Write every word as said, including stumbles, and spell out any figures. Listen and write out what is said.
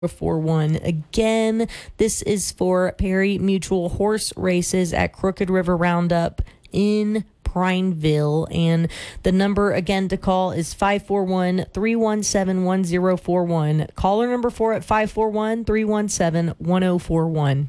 four one. Again, this is for Perry Mutual Horse Races at Crooked River Roundup in Prineville. And the number again to call is five four one, three one seven, one zero four one. Caller number four at five four one, three one seven, one zero four one.